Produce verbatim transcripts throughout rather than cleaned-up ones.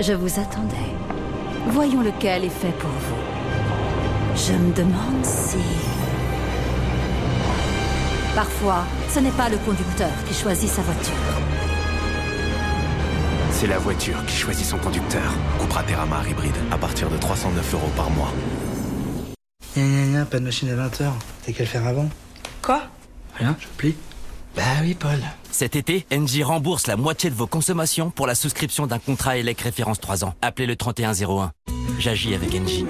Je vous attendais. Voyons lequel est fait pour vous. Je me demande si... Parfois, ce n'est pas le conducteur qui choisit sa voiture. C'est la voiture qui choisit son conducteur. Cupra Terramar hybride, à partir de trois cent neuf euros par mois. Gna gna gna, pas de machine à vingt heures. T'as qu'à le faire avant. Quoi? Rien, je plie. Bah oui, Paul. Cet été, Engie rembourse la moitié de vos consommations pour la souscription d'un contrat E L E C référence trois ans. Appelez le trente et un zéro un. J'agis avec Engie.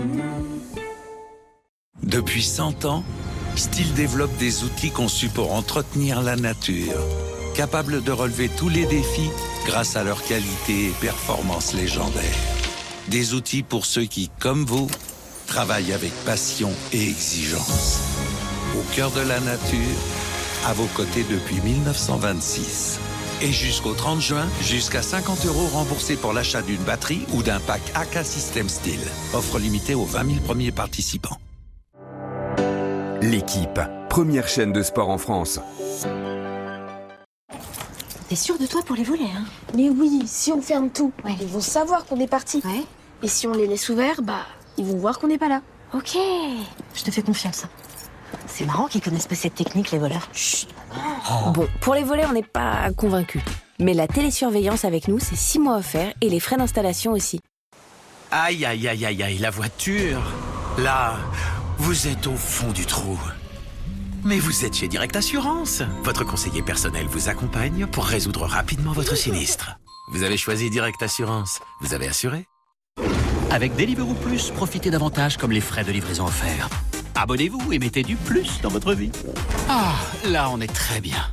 Depuis cent ans, Stihl développe des outils conçus pour entretenir la nature, capables de relever tous les défis grâce à leur qualité et performance légendaires. Des outils pour ceux qui, comme vous, travaillent avec passion et exigence. Au cœur de la nature, à vos côtés depuis mille neuf cent vingt-six. Et jusqu'au trente juin, jusqu'à cinquante euros remboursés pour l'achat d'une batterie ou d'un pack A K System Stihl. Offre limitée aux vingt mille premiers participants. L'équipe, première chaîne de sport en France. T'es sûr de toi pour les volets, hein? Mais oui, si on ferme tout, ouais. Ils vont savoir qu'on est parti. Ouais. Et si on les laisse ouverts, bah, ils vont voir qu'on n'est pas là. Ok, je te fais confiance. C'est marrant qu'ils connaissent pas cette technique, les voleurs. Chut. Oh. Bon, pour les volets, on n'est pas convaincus. Mais la télésurveillance avec nous, c'est six mois offerts et les frais d'installation aussi. Aïe, aïe, aïe, aïe, aïe, la voiture. Là, vous êtes au fond du trou. Mais vous êtes chez Direct Assurance. Votre conseiller personnel vous accompagne pour résoudre rapidement votre sinistre. Vous avez choisi Direct Assurance. Vous avez assuré. Avec Deliveroo Plus, profitez d'avantages comme les frais de livraison offerts. Abonnez-vous et mettez du plus dans votre vie. Ah, là on est très bien.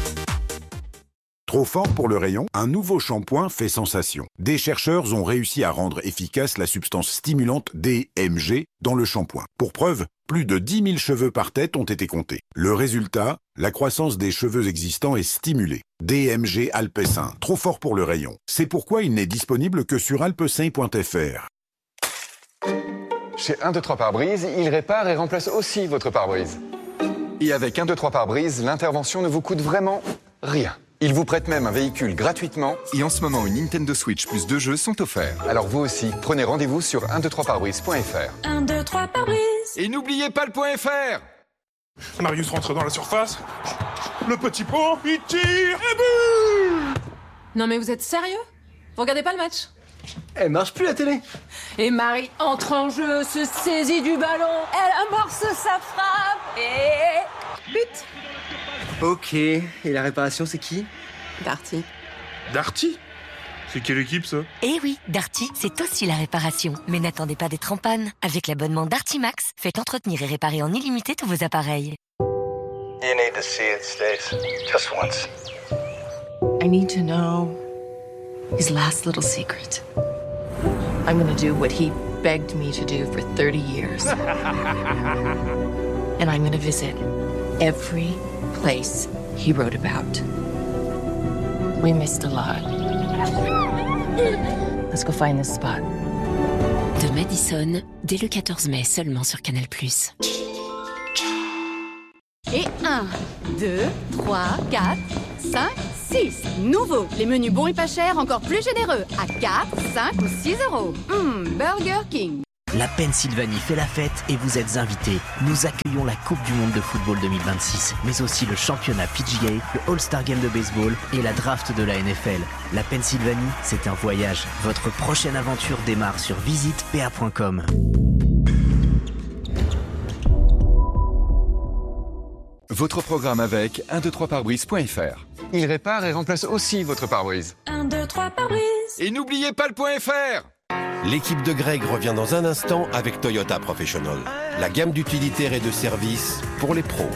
Trop fort pour le rayon, un nouveau shampoing fait sensation. Des chercheurs ont réussi à rendre efficace la substance stimulante D M G dans le shampoing. Pour preuve, plus de dix mille cheveux par tête ont été comptés. Le résultat, la croissance des cheveux existants est stimulée. D M G Alpecin, trop fort pour le rayon. C'est pourquoi il n'est disponible que sur alpecin point f r. Chez un deux trois pare-brise, il répare et remplace aussi votre pare-brise. Et avec un deux trois pare-brise, l'intervention ne vous coûte vraiment rien. Il vous prête même un véhicule gratuitement. Et en ce moment, une Nintendo Switch plus deux jeux sont offerts. Alors vous aussi, prenez rendez-vous sur un deux trois pare-brise point f r. un deux trois pare-brise. Et n'oubliez pas le point F R. Marius rentre dans la surface. Le petit pont, il tire et but. Non mais vous êtes sérieux? Vous regardez pas le match? Elle marche plus la télé. Et Marie entre en jeu, se saisit du ballon, elle amorce sa frappe et... but. Ok, et la réparation c'est qui? Darty. Darty? C'est quelle équipe ça? Eh oui, Darty, c'est aussi la réparation. Mais n'attendez pas d'être en panne. Avec l'abonnement Darty Max, faites entretenir et réparer en illimité tous vos appareils. You need to see it, Stace. Just once. I need to know his last little secret. I'm gonna do what he begged me to do for thirty years. And I'm gonna visit every place he wrote about. We missed a lot. Let's go find this spot. De Madison, dès le quatorze mai seulement sur Canal plus. Et un, deux, trois, quatre, cinq, six. Nouveau, les menus bons et pas chers, encore plus généreux. À quatre, cinq ou six euros. Hum, Burger King. La Pennsylvanie fait la fête et vous êtes invités. Nous accueillons la Coupe du Monde de football deux mille vingt-six, mais aussi le championnat P G A, le All-Star Game de baseball et la draft de la N F L. La Pennsylvanie, c'est un voyage. Votre prochaine aventure démarre sur visite p a point com. Votre programme avec un deux trois pare-brise point f r. Il répare et remplace aussi votre pare-brise. un deux trois pare-brise. Et n'oubliez pas le point F R. L'équipe de Greg revient dans un instant avec Toyota Professional. La gamme d'utilitaires et de services pour les pros.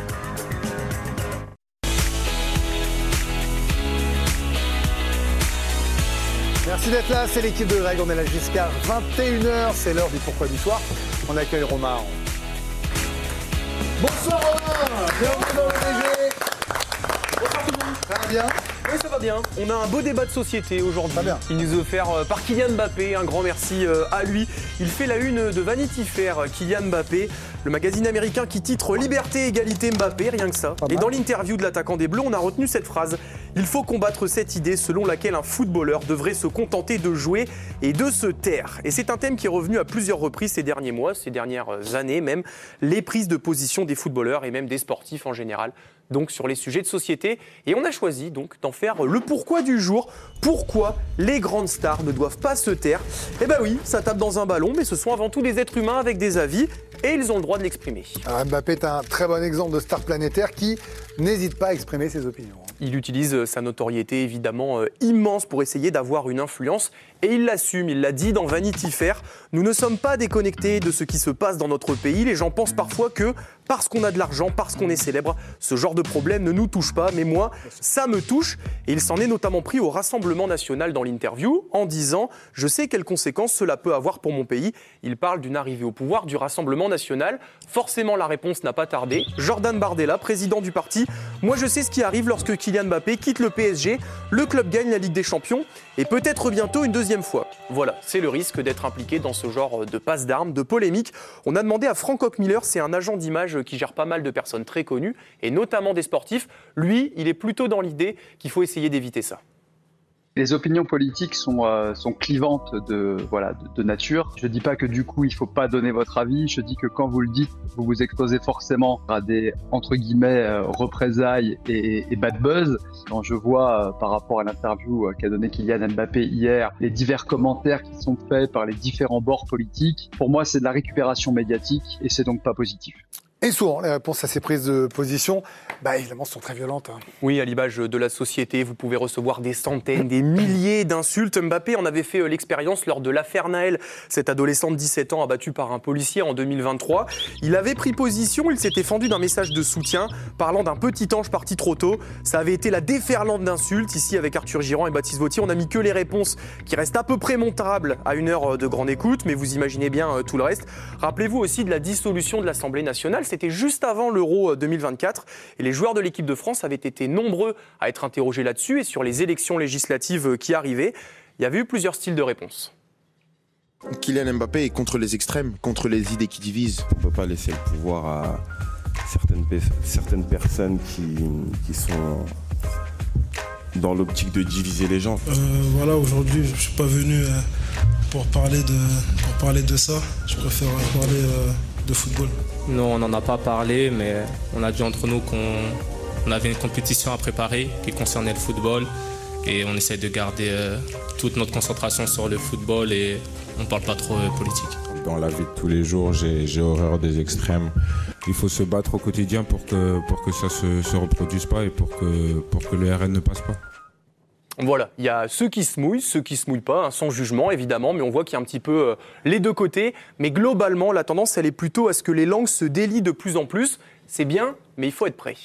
Merci d'être là, c'est l'équipe de Greg. On est là jusqu'à vingt et une heures, c'est l'heure du Pourquoi du soir. On accueille Romain. Bonsoir Romain, bienvenue dans le L G. Bonsoir tout le monde. Ça va bien? Oui, ça va bien. On a un beau débat de société aujourd'hui. Il nous est offert par Kylian Mbappé. Un grand merci à lui. Il fait la une de Vanity Fair, Kylian Mbappé, le magazine américain qui titre Liberté, égalité, Mbappé, rien que ça. Et dans l'interview de l'attaquant des Bleus, on a retenu cette phrase. Il faut combattre cette idée selon laquelle un footballeur devrait se contenter de jouer et de se taire. Et c'est un thème qui est revenu à plusieurs reprises ces derniers mois, ces dernières années même, les prises de position des footballeurs et même des sportifs en général. Donc sur les sujets de société. Et on a choisi donc d'en faire le pourquoi du jour. Pourquoi les grandes stars ne doivent pas se taire ? Eh ben oui, ça tape dans un ballon, mais ce sont avant tout des êtres humains avec des avis et ils ont le droit de l'exprimer. Alors Mbappé est un très bon exemple de star planétaire qui n'hésite pas à exprimer ses opinions. Il utilise sa notoriété évidemment euh, immense pour essayer d'avoir une influence et il l'assume, il l'a dit dans Vanity Fair. Nous ne sommes pas déconnectés de ce qui se passe dans notre pays. Les gens pensent parfois que parce qu'on a de l'argent, parce qu'on est célèbre, ce genre de problème ne nous touche pas. Mais moi, ça me touche. Et il s'en est notamment pris au Rassemblement national dans l'interview en disant « Je sais quelles conséquences cela peut avoir pour mon pays ». Il parle d'une arrivée au pouvoir du Rassemblement national. Forcément, la réponse n'a pas tardé. Jordan Bardella, président du parti. « Moi, je sais ce qui arrive lorsque Kylian Mbappé quitte le P S G. Le club gagne la Ligue des Champions et peut-être bientôt une deuxième fois. » Voilà, c'est le risque d'être impliqué dans ce genre de passe d'armes, de polémique. On a demandé à Frank Hockmiller, c'est un agent d'image qui gère pas mal de personnes très connues, et notamment des sportifs. Lui, il est plutôt dans l'idée qu'il faut essayer d'éviter ça. Les opinions politiques sont, euh, sont clivantes de, voilà, de, de nature. Je ne dis pas que du coup, il ne faut pas donner votre avis. Je dis que quand vous le dites, vous vous exposez forcément à des, entre guillemets, euh, représailles et, et bad buzz. Quand je vois, euh, par rapport à l'interview euh, qu'a donné Kylian Mbappé hier, les divers commentaires qui sont faits par les différents bords politiques, pour moi, c'est de la récupération médiatique et c'est donc pas positif. Et souvent, les réponses à ces prises de position, bah, évidemment, sont très violentes. Hein. Oui, à l'image de la société, vous pouvez recevoir des centaines, des milliers d'insultes. Mbappé en avait fait l'expérience lors de l'affaire Naël, cet adolescent de dix-sept ans abattu par un policier en deux mille vingt-trois. Il avait pris position, il s'était fendu d'un message de soutien, parlant d'un petit ange parti trop tôt. Ça avait été la déferlante d'insultes. Ici, avec Arthur Girand et Baptiste Vautier, on n'a mis que les réponses qui restent à peu près montables à une heure de grande écoute, mais vous imaginez bien tout le reste. Rappelez-vous aussi de la dissolution de l'Assemblée nationale. C'était juste avant l'Euro deux mille vingt-quatre et les joueurs de l'équipe de France avaient été nombreux à être interrogés là-dessus et sur les élections législatives qui arrivaient. Il y avait eu plusieurs styles de réponse. Kylian Mbappé est contre les extrêmes, contre les idées qui divisent. On ne peut pas laisser le pouvoir à certaines, certaines personnes qui, qui sont dans l'optique de diviser les gens. Euh, voilà, aujourd'hui, je ne suis pas venu euh, pour, parler de, pour parler de ça. Je préfère parler euh, de football. Non, on n'en a pas parlé, mais on a dit entre nous qu'on on avait une compétition à préparer qui concernait le football et on essaie de garder euh, toute notre concentration sur le football et on ne parle pas trop euh, politique. Dans la vie de tous les jours, j'ai, j'ai horreur des extrêmes. Il faut se battre au quotidien pour que, pour que ça ne se, se reproduise pas et pour que, pour que le R N ne passe pas. Voilà, il y a ceux qui se mouillent, ceux qui ne se mouillent pas, hein, sans jugement évidemment, mais on voit qu'il y a un petit peu euh, les deux côtés. Mais globalement, la tendance, elle est plutôt à ce que les langues se délient de plus en plus. C'est bien, mais il faut être prêt.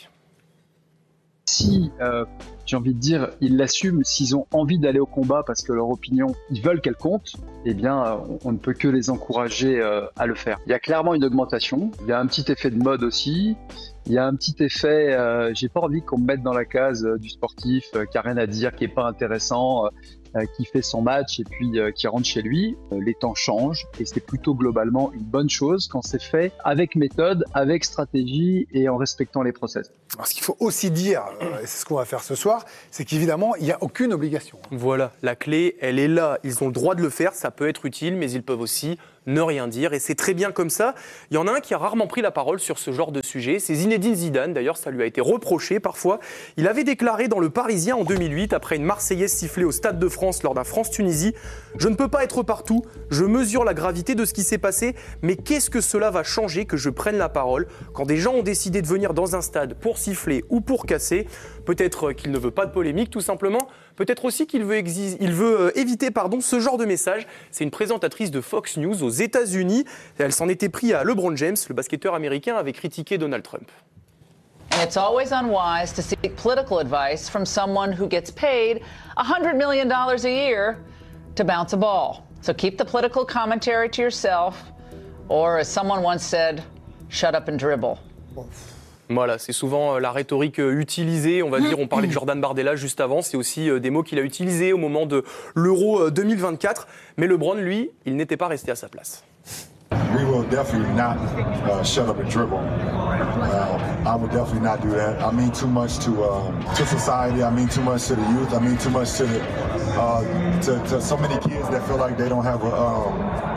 Si, euh, j'ai envie de dire, ils l'assument, s'ils ont envie d'aller au combat parce que leur opinion, ils veulent qu'elle compte, eh bien, euh, on, on ne peut que les encourager euh, à le faire. Il y a clairement une augmentation, il y a un petit effet de mode aussi. Il y a un petit effet, euh, j'ai pas envie qu'on me mette dans la case euh, du sportif euh, qui a rien à dire, qui est pas intéressant, euh, euh, qui fait son match et puis euh, qui rentre chez lui. Euh, les temps changent et c'est plutôt globalement une bonne chose quand c'est fait avec méthode, avec stratégie et en respectant les process. Alors, ce qu'il faut aussi dire, euh, et c'est ce qu'on va faire ce soir, c'est qu'évidemment, il n'y a aucune obligation. Voilà, la clé, elle est là. Ils ont le droit de le faire, ça peut être utile, mais ils peuvent aussi ne rien dire. Et c'est très bien comme ça. Il y en a un qui a rarement pris la parole sur ce genre de sujet. C'est Zinedine Zidane. D'ailleurs, ça lui a été reproché parfois. Il avait déclaré dans Le Parisien en deux mille huit, après une Marseillaise sifflée au Stade de France lors d'un France-Tunisie, « Je ne peux pas être partout. Je mesure la gravité de ce qui s'est passé. Mais qu'est-ce que cela va changer que je prenne la parole quand des gens ont décidé de venir dans un stade pour siffler ou pour casser ? Peut-être qu'il ne veut pas de polémique, tout simplement. Peut-être aussi qu'il veut, exi- il veut éviter pardon, ce genre de message. » C'est une présentatrice de Fox News aux États-Unis. Elle s'en était pris à LeBron James. Le basketteur américain avait critiqué Donald Trump. And it's always unwise to seek political advice from someone who gets paid one hundred million dollars a year to bounce a ball. So keep the political commentary to yourself, or as someone once said, shut up and dribble. Voilà, c'est souvent la rhétorique utilisée, on va dire, on parlait de Jordan Bardella juste avant, c'est aussi des mots qu'il a utilisés au moment de l'Euro deux mille vingt-quatre, mais LeBron, lui, il n'était pas resté à sa place. We will definitely not uh, shut up and dribble. Uh, I would definitely not do that. I mean too much to um, to society. I mean too much to the youth. I mean too much to the, uh, to, to so many kids that feel like they don't have a um,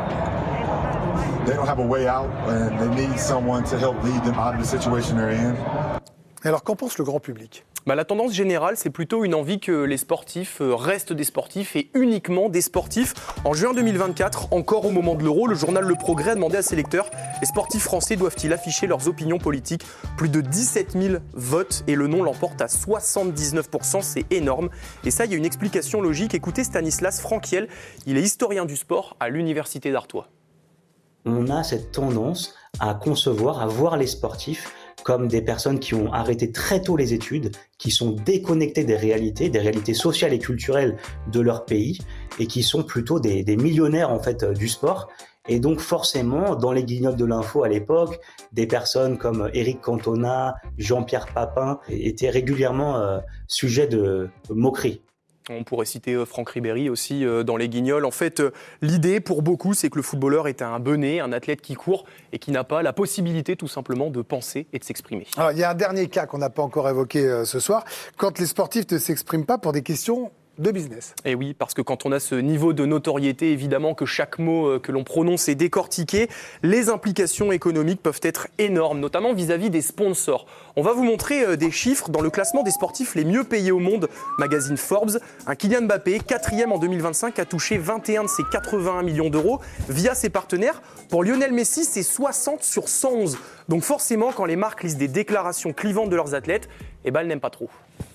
they don't have a way out and they need someone to help lead them out of the situation they're in. Alors qu'en pense le grand public ? Bah, la tendance générale, c'est plutôt une envie que les sportifs restent des sportifs et uniquement des sportifs. En juin deux mille vingt-quatre, encore au moment de l'Euro, le journal Le Progrès a demandé à ses lecteurs « Les sportifs français doivent-ils afficher leurs opinions politiques ?» Plus de dix-sept mille votes et le non l'emporte à soixante-dix-neuf pour cent, c'est énorme. Et ça, il y a une explication logique. Écoutez Stanislas Franquiel, il est historien du sport à l'Université d'Artois. On a cette tendance à concevoir, à voir les sportifs comme des personnes qui ont arrêté très tôt les études, qui sont déconnectées des réalités, des réalités sociales et culturelles de leur pays, et qui sont plutôt des, des millionnaires en fait du sport. Et donc forcément, dans les guignols de l'info à l'époque, des personnes comme Éric Cantona, Jean-Pierre Papin étaient régulièrement euh, sujets de moquerie. On pourrait citer Franck Ribéry aussi dans les Guignols. En fait, l'idée pour beaucoup, c'est que le footballeur est un benet, un athlète qui court et qui n'a pas la possibilité tout simplement de penser et de s'exprimer. Alors, il y a un dernier cas qu'on n'a pas encore évoqué euh, ce soir, quand les sportifs ne s'expriment pas pour des questions de business. Et oui, parce que quand on a ce niveau de notoriété, évidemment que chaque mot que l'on prononce est décortiqué, les implications économiques peuvent être énormes, notamment vis-à-vis des sponsors. On va vous montrer des chiffres dans le classement des sportifs les mieux payés au monde, magazine Forbes. Un Kylian Mbappé, quatrième en deux mille vingt-cinq, a touché vingt et un de ses quatre-vingt-un millions d'euros via ses partenaires. Pour Lionel Messi, c'est soixante sur cent onze. Donc forcément, quand les marques lisent des déclarations clivantes de leurs athlètes, eh ben, elles n'aiment pas trop.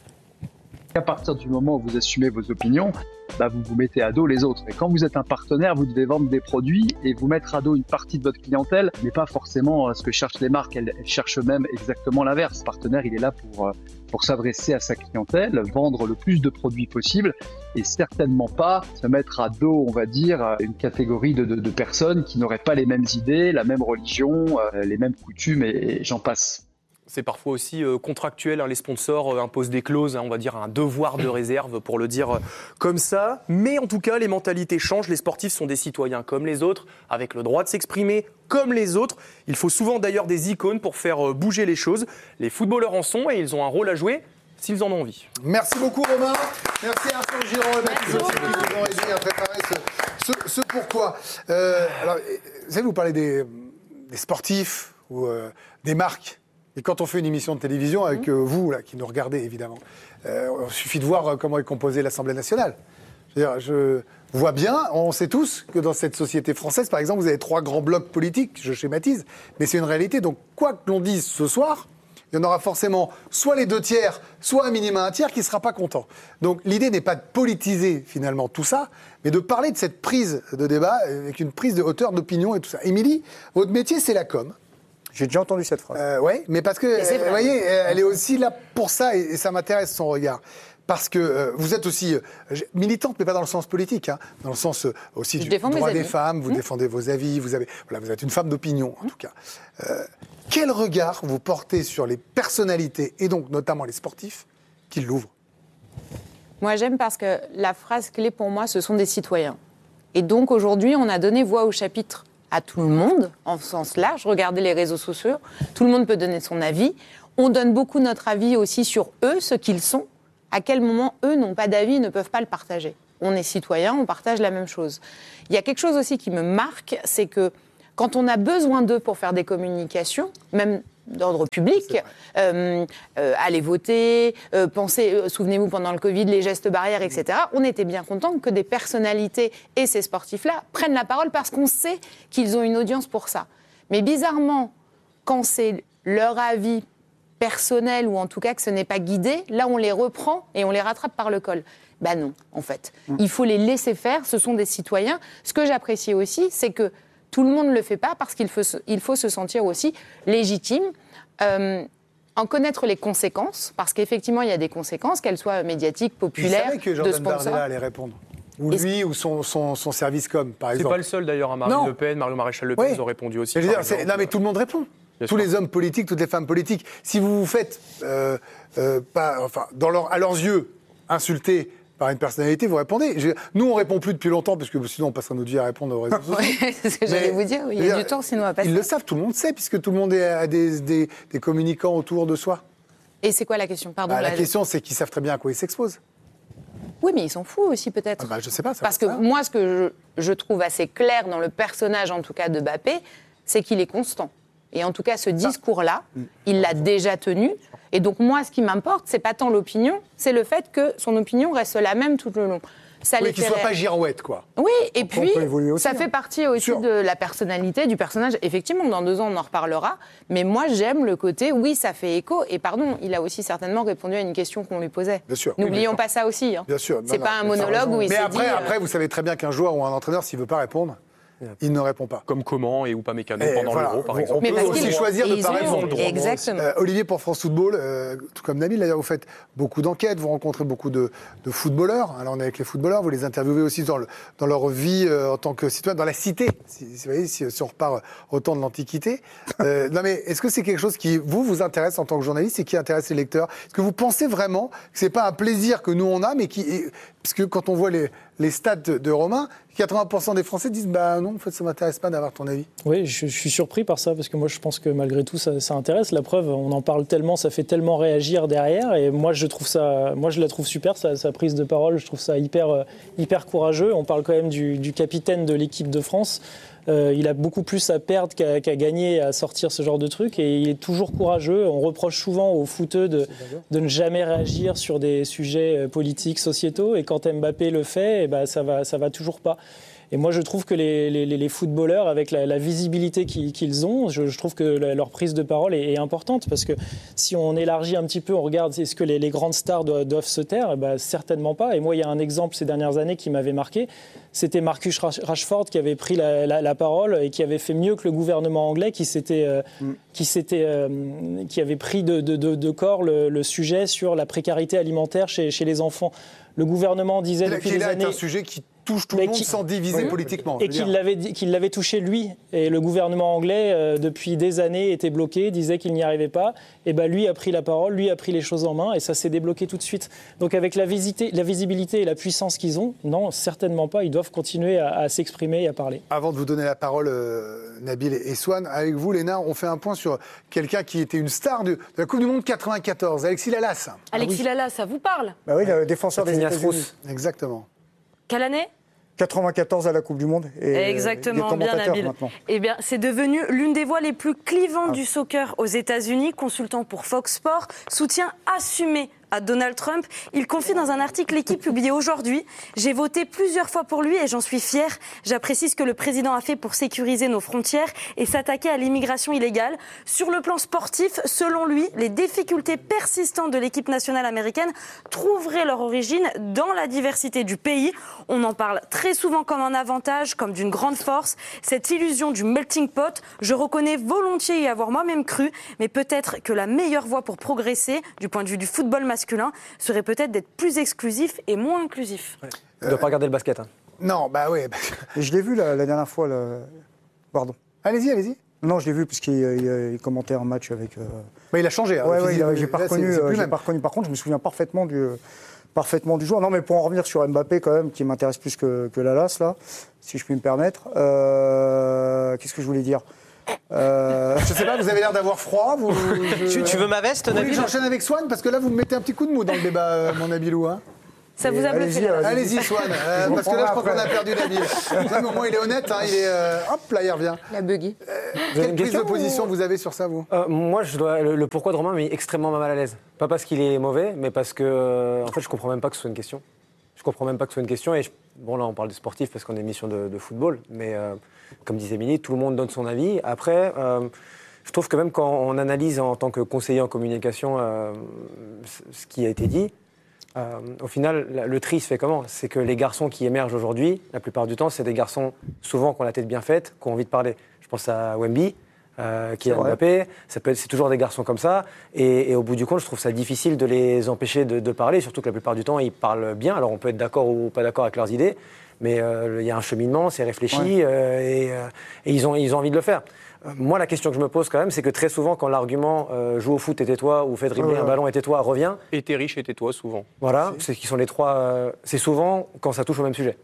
À partir du moment où vous assumez vos opinions, bah vous vous mettez à dos les autres. Et quand vous êtes un partenaire, vous devez vendre des produits et vous mettre à dos une partie de votre clientèle, mais pas forcément ce que cherchent les marques. Elles, elles cherchent même exactement l'inverse. Le partenaire, il est là pour, pour s'adresser à sa clientèle, vendre le plus de produits possible et certainement pas se mettre à dos, on va dire, une catégorie de, de, de personnes qui n'auraient pas les mêmes idées, la même religion, euh, les mêmes coutumes et, et j'en passe. C'est parfois aussi euh, contractuel, hein, les sponsors euh, imposent des clauses, hein, on va dire un devoir de réserve pour le dire euh, comme ça. Mais en tout cas, les mentalités changent, les sportifs sont des citoyens comme les autres, avec le droit de s'exprimer comme les autres. Il faut souvent d'ailleurs des icônes pour faire euh, bouger les choses. Les footballeurs en sont et ils ont un rôle à jouer s'ils en ont envie. Merci beaucoup Romain, merci à Arnaud Giron et Mathieu qui nous ont aidé à préparer ce, ce, ce pourquoi. Euh, alors, vous savez, vous parlez des, des sportifs ou euh, des marques. Et quand on fait une émission de télévision avec mmh. vous, là, qui nous regardez évidemment, euh, il suffit de voir comment est composée l'Assemblée nationale. Je veux dire, je vois bien, on sait tous que dans cette société française, par exemple, vous avez trois grands blocs politiques, je schématise, mais c'est une réalité. Donc, quoi que l'on dise ce soir, il y en aura forcément soit les deux tiers, soit un minima un tiers qui ne sera pas content. Donc, l'idée n'est pas de politiser finalement tout ça, mais de parler de cette prise de débat avec une prise de hauteur d'opinion et tout ça. Émilie, votre métier, c'est la com. J'ai déjà entendu cette phrase. Euh, oui, mais parce que, euh, vous voyez, elle est aussi là pour ça, et, et ça m'intéresse son regard. Parce que euh, vous êtes aussi euh, militante, mais pas dans le sens politique, hein, dans le sens euh, aussi du droit des femmes, vous mmh. défendez vos avis, vous, avez, voilà, vous êtes une femme d'opinion, en mmh. tout cas. Euh, quel regard vous portez sur les personnalités, et donc notamment les sportifs, qui l'ouvrent ? Moi, j'aime parce que la phrase clé pour moi, ce sont des citoyens. Et donc, aujourd'hui, on a donné voix au chapitre à tout le monde, en sens large. Regardez les réseaux sociaux, tout le monde peut donner son avis. On donne beaucoup notre avis aussi sur eux, ce qu'ils sont. À quel moment, eux, n'ont pas d'avis, ne peuvent pas le partager. On est citoyens, on partage la même chose. Il y a quelque chose aussi qui me marque, c'est que quand on a besoin d'eux pour faire des communications, même d'ordre public, euh, euh, aller voter, euh, penser, euh, souvenez-vous pendant le Covid, les gestes barrières, et cetera. On était bien content que des personnalités et ces sportifs-là prennent la parole parce qu'on sait qu'ils ont une audience pour ça. Mais bizarrement, quand c'est leur avis personnel ou en tout cas que ce n'est pas guidé, là on les reprend et on les rattrape par le col. Ben non, en fait. Il faut les laisser faire, ce sont des citoyens. Ce que j'apprécie aussi, c'est que tout le monde ne le fait pas parce qu'il faut se, il faut se sentir aussi légitime, euh, en connaître les conséquences, parce qu'effectivement, il y a des conséquences, qu'elles soient médiatiques, populaires, de sponsors. Il savait que Jordan Bardella allait répondre. Ou lui, ou son, son, son service com, par exemple. C'est pas le seul d'ailleurs, hein. Marine non. Le Pen, Mario Maréchal Le Pen, oui. ils ont répondu aussi. Je veux dire, non, mais tout le monde répond. Bien tous sûr. Les hommes politiques, toutes les femmes politiques. Si vous vous faites, euh, euh, pas, enfin, dans leur, à leurs yeux, insulter par une personnalité, vous répondez. Je, nous, on répond plus depuis longtemps, parce que sinon on passera notre vie à répondre aux réseaux sociaux. Oui, c'est ce que j'allais vous dire. Il y a du temps, sinon on va passer. Ils le savent, tout le monde sait, puisque tout le monde est, a des, des, des communicants autour de soi. Et c'est quoi la question? Pardon. Bah, la là, question, c'est qu'ils savent très bien à quoi ils s'exposent. Oui, mais ils s'en foutent aussi, peut-être. Ah bah, je sais pas. Ça Parce que ça. moi, ce que je, je trouve assez clair dans le personnage, en tout cas, de Mbappé, c'est qu'il est constant. Et en tout cas, ce discours-là, il l'a déjà tenu. Et donc, moi, ce qui m'importe, c'est pas tant l'opinion, c'est le fait que son opinion reste la même tout le long. Ça oui, qu'il ne soit pas girouette, quoi. Oui, et Après, puis, aussi, ça hein. fait partie aussi Sûr. de la personnalité du personnage. Effectivement, dans deux ans, on en reparlera. Mais moi, j'aime le côté, oui, ça fait écho. Et pardon, il a aussi certainement répondu à une question qu'on lui posait. Bien sûr. N'oublions oui, pas ça aussi. Hein. Bien sûr. C'est pas un monologue où il Mais s'est après, dit... après, vous savez très bien qu'un joueur ou un entraîneur, s'il ne veut pas répondre, il ne répond pas. Comme Coman et Upamecano et pendant voilà, l'Euro, par on exemple. On peut aussi choisir de ne pas répondre. Exactement. Euh, Olivier, pour France Football, euh, tout comme Nabil, d'ailleurs, vous faites beaucoup d'enquêtes, vous rencontrez beaucoup de, de footballeurs. Alors, on est avec les footballeurs, vous les interviewez aussi dans, le, dans leur vie euh, en tant que citoyen, dans la cité, si, si, vous voyez, si, si on repart au temps de l'Antiquité. Euh, non, mais est-ce que c'est quelque chose qui, vous, vous intéresse en tant que journaliste et qui intéresse les lecteurs? Est-ce que vous pensez vraiment que ce n'est pas un plaisir que nous, on a, mais qui... Parce que quand on voit les, les stats de, de Romain, quatre-vingts pour cent des Français disent bah non, en fait, ça ne m'intéresse pas d'avoir ton avis. Oui, je, je suis surpris par ça, parce que moi, je pense que malgré tout, ça, ça intéresse. La preuve, on en parle tellement, ça fait tellement réagir derrière. Et moi, je, trouve ça, moi, je la trouve super, sa, sa prise de parole. Je trouve ça hyper, hyper courageux. On parle quand même du, du capitaine de l'équipe de France. Euh, il a beaucoup plus à perdre qu'à, qu'à gagner à sortir ce genre de truc, et il est toujours courageux. On reproche souvent aux footeux de, de ne jamais réagir sur des sujets politiques, sociétaux, et quand Mbappé le fait, eh ben, ça va, ça va toujours pas. Et moi, je trouve que les, les, les footballeurs, avec la, la visibilité qu'ils, qu'ils ont, je, je trouve que la, leur prise de parole est, est importante, parce que si on élargit un petit peu, on regarde, est-ce que les, les grandes stars doivent, doivent se taire? Eh ben, certainement pas. Et moi, il y a un exemple ces dernières années qui m'avait marqué. C'était Marcus Rashford qui avait pris la, la, la parole et qui avait fait mieux que le gouvernement anglais, qui, s'était, euh, mm. qui, s'était, euh, qui avait pris de, de, de, de corps le, le sujet sur la précarité alimentaire chez, chez les enfants. Le gouvernement disait depuis des années... C'est un sujet qui touche tout le monde qui, sans diviser oui, politiquement. Et qu'il l'avait, qu'il l'avait touché lui. Et le gouvernement anglais, euh, depuis des années, était bloqué, disait qu'il n'y arrivait pas. Et ben lui a pris la parole, lui a pris les choses en main, et ça s'est débloqué tout de suite. Donc avec la, visité, la visibilité et la puissance qu'ils ont, non, certainement pas. Ils doivent continuer à, à s'exprimer et à parler. Avant de vous donner la parole, euh, Nabil et Swan, avec vous, Léna, on fait un point sur quelqu'un qui était une star de, de la Coupe du Monde quatre-vingt-quatorze, Alexis Lalas. Alexis ah, oui. Lalas, ça vous parle? Bah oui, le défenseur des États-Unis. Exactement. Quelle année? quatre-vingt-quatorze à la Coupe du Monde. Et exactement, bien Nabil. Eh bien, c'est devenu l'une des voix les plus clivantes ah. du soccer aux États-Unis. Consultant pour Fox Sports, soutien assumé à Donald Trump. Il confie dans un article L'Équipe publié aujourd'hui: j'ai voté plusieurs fois pour lui et j'en suis fier. J'apprécie ce que le président a fait pour sécuriser nos frontières et s'attaquer à l'immigration illégale. Sur le plan sportif, selon lui, les difficultés persistantes de l'équipe nationale américaine trouveraient leur origine dans la diversité du pays. On en parle très souvent comme un avantage, comme d'une grande force. Cette illusion du melting pot, je reconnais volontiers y avoir moi-même cru, mais peut-être que la meilleure voie pour progresser, du point de vue du football masculin, serait peut-être d'être plus exclusif et moins inclusif. Ouais. Tu ne dois pas regarder le basket. Hein. Non, bah oui. Et je l'ai vu la, la dernière fois. Le... Pardon. Allez-y, allez-y. Non, je l'ai vu parce qu'il il, il commentait un match avec... Euh... Bah, il a changé. Hein, ouais, ouais, il, j'ai pas là, reconnu. C'est, c'est j'ai pas reconnu. Par contre, je me souviens parfaitement du, parfaitement du joueur. Non, mais pour en revenir sur Mbappé, quand même, qui m'intéresse plus que, que Lalas, là, si je puis me permettre. Euh... Qu'est-ce que je voulais dire? Euh... Je sais pas, vous avez l'air d'avoir froid. Vous, je... tu, tu veux ma veste, Nabil? Oui, j'enchaîne avec Swan, parce que là, vous me mettez un petit coup de mou dans le débat, euh, mon Nabilou. Hein. Ça vous a bluffé? Allez-y, allez-y, Swan, euh, parce que là, je crois qu'on a perdu Nabil. Au moins, il est honnête, hein, il est... Euh... Hop, là, il revient. La buggy. Euh, quelle prise de position ou... vous avez sur ça, vous? euh, Moi, je dois... le, le pourquoi de Romain m'est extrêmement mal à l'aise. Pas parce qu'il est mauvais, mais parce que, euh, en fait, je comprends même pas que ce soit une question. Je comprends même pas que ce soit une question. Et je... bon, là, on parle de sportif parce qu'on est une émission de, de football, mais... Euh... Comme disait Émilie, tout le monde donne son avis. Après, euh, je trouve que même quand on analyse en tant que conseiller en communication euh, ce qui a été dit, euh, au final, le tri se fait comment? C'est que les garçons qui émergent aujourd'hui, la plupart du temps, c'est des garçons souvent qui ont la tête bien faite, qui ont envie de parler. Je pense à Wemby, euh, qui est Mbappé, ça peut être, c'est toujours des garçons comme ça. Et, et au bout du compte, je trouve ça difficile de les empêcher de, de parler, surtout que la plupart du temps, ils parlent bien. Alors on peut être d'accord ou pas d'accord avec leurs idées, mais il euh, y a un cheminement, c'est réfléchi, ouais. euh, et, euh, et ils, ont, ils ont envie de le faire. Moi, la question que je me pose quand même, c'est que très souvent, quand l'argument euh, joue au foot et tais-toi ou fait dribbler ouais, ouais. un ballon et tais-toi revient. Et t'es riche et tais-toi souvent. Voilà, c'est qui sont les trois. Euh, c'est souvent quand ça touche au même sujet.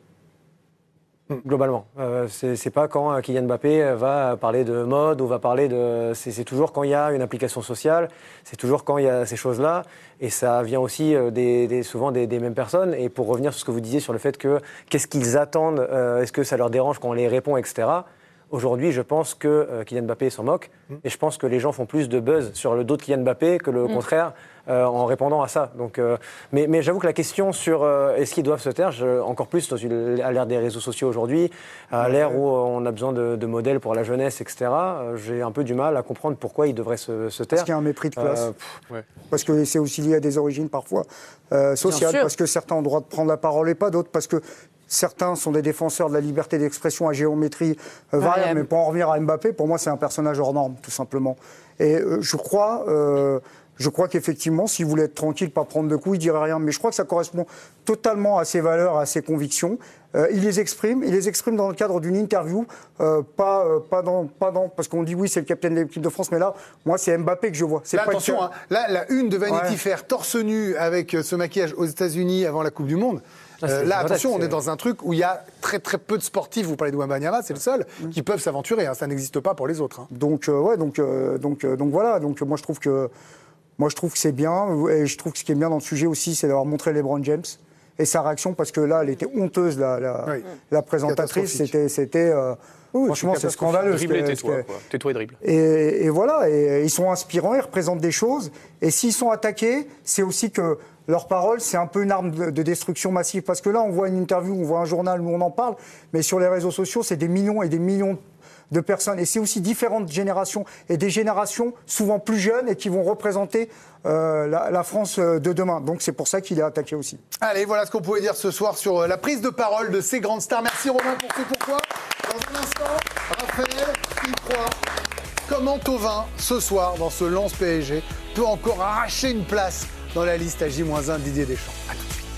Mm. Globalement. Euh, c'est, c'est pas quand euh, Kylian Mbappé va parler de mode ou va parler de. C'est, c'est toujours quand il y a une implication sociale, c'est toujours quand il y a ces choses-là. Et ça vient aussi euh, des, des, souvent des, des mêmes personnes. Et pour revenir sur ce que vous disiez sur le fait que qu'est-ce qu'ils attendent, euh, est-ce que ça leur dérange quand on les répond, et cetera. Aujourd'hui, je pense que euh, Kylian Mbappé s'en moque mmh. et je pense que les gens font plus de buzz sur le dos de Kylian Mbappé que le mmh. contraire euh, en répondant à ça. Donc, euh, mais, mais j'avoue que la question sur euh, est-ce qu'ils doivent se taire, je, encore plus dans une, à l'ère des réseaux sociaux aujourd'hui, à mmh. l'ère où on a besoin de, de modèles pour la jeunesse, et cetera, euh, j'ai un peu du mal à comprendre pourquoi ils devraient se, se taire. Parce qu'il y a un mépris de classe. Euh, pff, ouais. Parce que c'est aussi lié à des origines parfois euh, sociales, parce que certains ont le droit de prendre la parole et pas d'autres, parce que certains sont des défenseurs de la liberté d'expression à géométrie euh, variable, ouais, mais pour en revenir à Mbappé, pour moi, c'est un personnage hors norme, tout simplement. Et euh, je crois, euh, je crois qu'effectivement, s'il voulait être tranquille, pas prendre de coups, il dirait rien. Mais je crois que ça correspond totalement à ses valeurs, à ses convictions. Euh, il les exprime, il les exprime dans le cadre d'une interview, euh, pas, euh, pas dans, pas dans, parce qu'on dit oui, c'est le capitaine de l'équipe de France, mais là, moi, c'est Mbappé que je vois. C'est là, pas attention, hein, là, la une de Vanity ouais. Fair, torse nu avec ce maquillage aux États-Unis avant la Coupe du Monde. Euh, là, attention, on est dans un truc où il y a très très peu de sportifs. Vous parlez de Wembanyama, c'est le seul mmh. qui peuvent s'aventurer. Hein, ça n'existe pas pour les autres. Hein. Donc euh, ouais, donc euh, donc euh, donc voilà. Donc moi je trouve que moi je trouve que c'est bien. Et je trouve que ce qui est bien dans le sujet aussi, c'est d'avoir montré LeBron James et sa réaction, parce que là, elle était honteuse, la la, oui. la présentatrice. C'était c'était. Euh, oui, franchement, c'est scandaleux. Dribble et tais-toi, quoi. Tais-toi et dribble. Et, et voilà, et, et ils sont inspirants, ils représentent des choses. Et s'ils sont attaqués, c'est aussi que leur parole, c'est un peu une arme de, de destruction massive. Parce que là, on voit une interview, on voit un journal où on en parle, mais sur les réseaux sociaux, c'est des millions et des millions de personnes. Et c'est aussi différentes générations, et des générations souvent plus jeunes et qui vont représenter euh, la, la France de demain. Donc c'est pour ça qu'il est attaqué aussi. Allez, voilà ce qu'on pouvait dire ce soir sur la prise de parole de ces grandes stars. Merci Romain pour ce pourquoi. Dans un instant, Raphaël, il croit comment Thauvin, ce soir, dans ce Lens P S G, peut encore arracher une place dans la liste à J moins un Didier Deschamps. À tout de suite.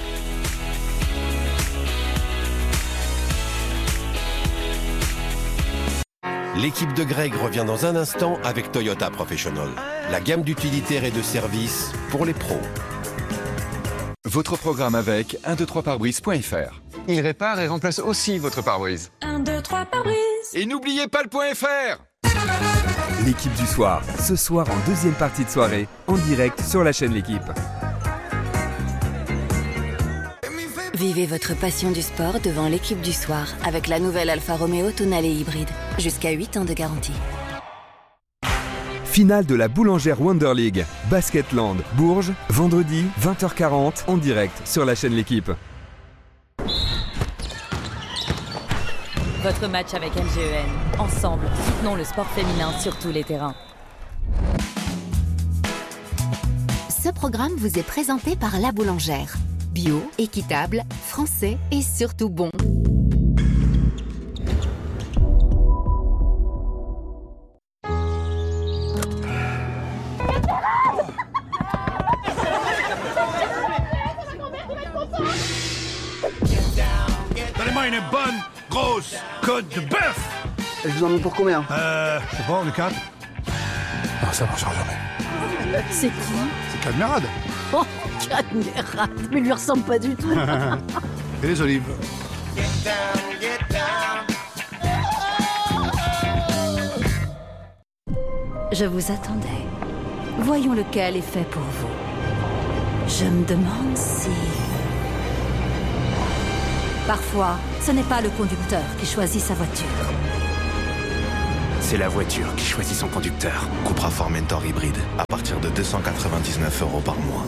L'équipe de Greg revient dans un instant avec Toyota Professional. La gamme d'utilitaires et de services pour les pros. Votre programme avec un deux trois pare-brise point F R. Il répare et remplace aussi votre pare-brise. un deux trois pare-brise. Et n'oubliez pas le point F R. L'équipe du soir, ce soir en deuxième partie de soirée, en direct sur la chaîne L'équipe. Vivez votre passion du sport devant l'équipe du soir avec la nouvelle Alfa Romeo Tonale hybride. Jusqu'à huit ans de garantie. Finale de la boulangère Wonder League. Basketland, Bourges, vendredi, vingt heures quarante, en direct sur la chaîne L'équipe. Votre match avec L G E N. Ensemble, soutenons le sport féminin sur tous les terrains. Ce programme vous est présenté par La Boulangère. Bio, équitable, français et surtout bon. Donnez-moi une bonne grosse côte de bœuf. Je vous en mets pour combien? Euh, je sais pas, on est quatre. Non, ça marchera jamais. C'est qui? C'est Cadmerade. Oh, Cadmerade, mais il lui ressemble pas du tout. Et les olives. Je vous attendais. Voyons lequel est fait pour vous. Je me demande si... Parfois, ce n'est pas le conducteur qui choisit sa voiture. C'est la voiture qui choisit son conducteur. Cupra Formentor hybride, à partir de deux cent quatre-vingt-dix-neuf euros par mois.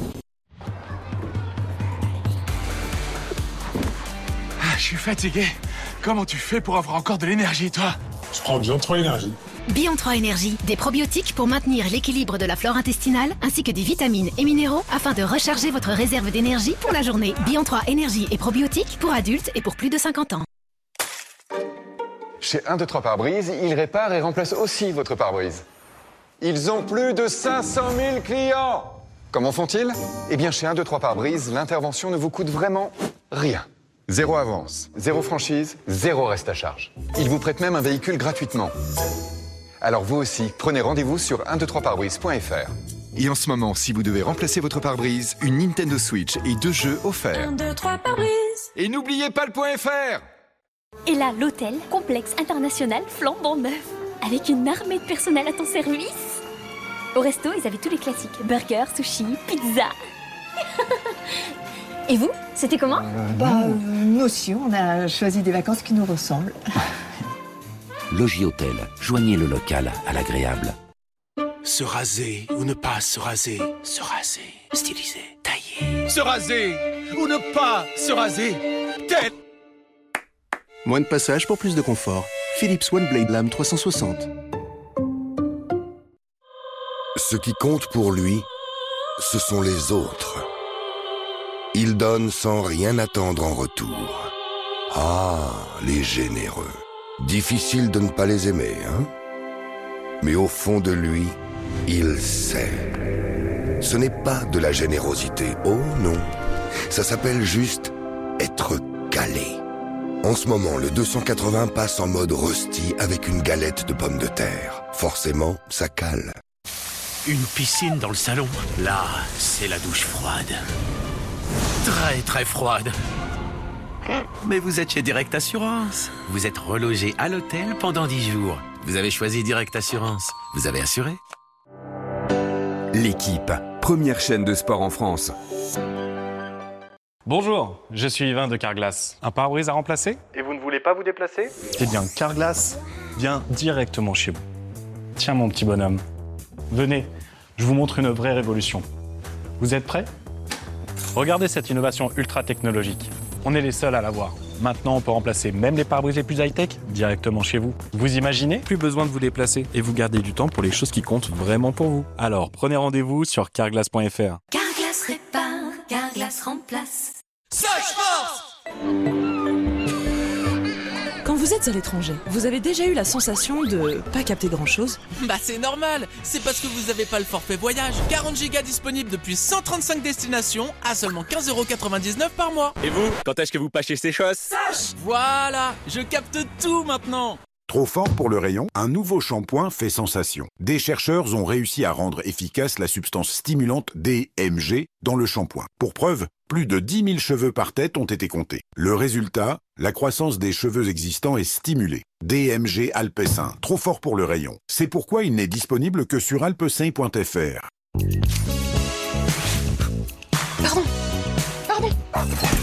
Ah, je suis fatigué. Comment tu fais pour avoir encore de l'énergie, toi? Je prends Bion trois Énergie. Bion trois Énergie, des probiotiques pour maintenir l'équilibre de la flore intestinale, ainsi que des vitamines et minéraux afin de recharger votre réserve d'énergie pour la journée. Bion trois Énergie et probiotiques pour adultes et pour plus de cinquante ans. Chez un deux trois pare-brise, ils réparent et remplacent aussi votre pare-brise. Ils ont plus de cinq cent mille clients. Comment font-ils? Eh bien, chez un deux trois pare-brise, l'intervention ne vous coûte vraiment rien. Zéro avance, zéro franchise, zéro reste à charge. Ils vous prêtent même un véhicule gratuitement. Alors vous aussi, prenez rendez-vous sur un deux trois pare-brise point f r. Et en ce moment, si vous devez remplacer votre pare-brise, une Nintendo Switch et deux jeux offerts. un, deux, trois pare-brise. Et n'oubliez pas le point F R. Et là, l'hôtel, complexe international flambant neuf, avec une armée de personnel à ton service. Au resto, ils avaient tous les classiques. Burger, sushi, pizza. Et vous, c'était comment euh, Bah, euh, nous aussi, on a choisi des vacances qui nous ressemblent. Logis Hôtel, joignez le local à l'agréable. Se raser ou ne pas se raser. Se raser, styliser, tailler. Se raser ou ne pas se raser. Tel. Moins de passage pour plus de confort. Philips One Blade Lame trois cent soixante. Ce qui compte pour lui, ce sont les autres. Il donne sans rien attendre en retour. Ah, les généreux. Difficile de ne pas les aimer, hein? Mais au fond de lui, il sait. Ce n'est pas de la générosité, oh non. Ça s'appelle juste être calé. En ce moment, le deux cent quatre-vingts passe en mode rosti avec une galette de pommes de terre. Forcément, ça cale. Une piscine dans le salon. Là, c'est la douche froide. Très très froide. Mais vous êtes chez Direct Assurance. Vous êtes relogé à l'hôtel pendant dix jours. Vous avez choisi Direct Assurance. Vous avez assuré? L'équipe, première chaîne de sport en France. Bonjour, je suis Yvain de Carglass. Un pare-brise à remplacer? Et vous ne voulez pas vous déplacer? Eh bien, Carglass vient directement chez vous. Tiens mon petit bonhomme, venez, je vous montre une vraie révolution. Vous êtes prêts? Regardez cette innovation ultra technologique. On est les seuls à l'avoir. Maintenant, on peut remplacer même les pare-brises les plus high-tech directement chez vous. Vous imaginez? Plus besoin de vous déplacer et vous gardez du temps pour les choses qui comptent vraiment pour vous. Alors, prenez rendez-vous sur carglass point f r. Carglass répare, Carglass remplace. Sage Force! Quand vous êtes à l'étranger, vous avez déjà eu la sensation de pas capter grand-chose? Bah c'est normal, c'est parce que vous avez pas le forfait voyage. quarante gigas disponibles depuis cent trente-cinq destinations à seulement quinze euros quatre-vingt-dix-neuf par mois. Et vous, quand est-ce que vous pâchez ces choses? Sache! Voilà, je capte tout maintenant. Trop fort pour le rayon, un nouveau shampoing fait sensation. Des chercheurs ont réussi à rendre efficace la substance stimulante D M G dans le shampoing. Pour preuve, plus de dix mille cheveux par tête ont été comptés. Le résultat, la croissance des cheveux existants est stimulée. D M G Alpecin, trop fort pour le rayon. C'est pourquoi il n'est disponible que sur alpecin point f r. Pardon, pardon.